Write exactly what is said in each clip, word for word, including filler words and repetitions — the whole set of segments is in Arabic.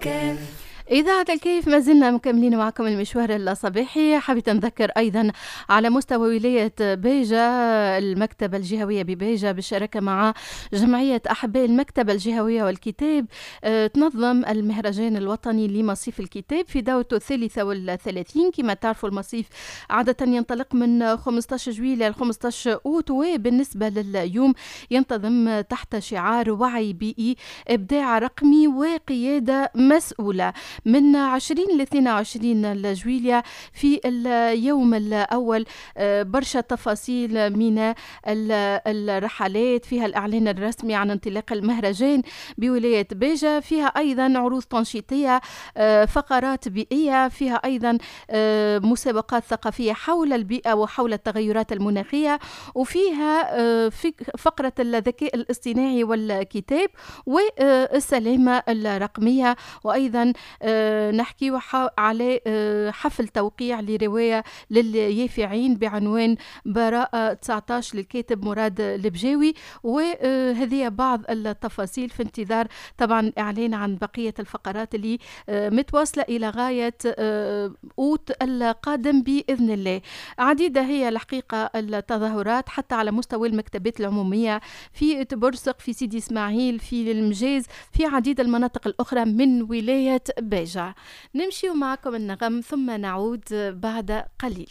الكيف. إذاعة الكيف ما زلنا مكملين معكم المشوار الصباحي. حبيت نذكر أيضا على مستوى ولاية بيجة المكتبة الجهوية ببيجة بالشراكة مع جمعية أحباء المكتبة الجهوية والكتاب اه تنظم المهرجان الوطني لمصيف الكتاب في دورته الثالثة والثلاثين. كما تعرفوا المصيف عادة ينطلق من خمسة عشر جويلية ل خمسة عشر أوت، وبالنسبة لليوم ينتظم تحت شعار وعي بيئي إبداع رقمي وقيادة مسؤولة من عشرين ل اثنين وعشرين جويلية. في اليوم الأول برشا تفاصيل من الرحلات، فيها الإعلان الرسمي عن انطلاق المهرجان بولاية بيجة، فيها أيضا عروض تنشيطية، فقرات بيئية، فيها أيضا مسابقات ثقافية حول البيئة وحول التغيرات المناخية، وفيها فقرة الذكاء الاصطناعي والكتاب والسلامة الرقمية. وأيضا نحكي على حفل توقيع لرواية لليافعين بعنوان براءة تسعة عشر للكاتب مراد البجاوي. وهذه بعض التفاصيل في انتظار طبعا إعلان عن بقية الفقرات اللي متواصلة إلى غاية أوت القادم بإذن الله. عديدة هي الحقيقة التظاهرات حتى على مستوى المكتبات العمومية في تبرسق، في سيدي إسماعيل، في المجاز، في عديد المناطق الأخرى من ولاية بيجة. نمشي معكم النغم ثم نعود بعد قليل.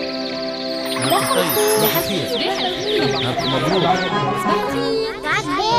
صباح الخير. صباح الخير. مبروك.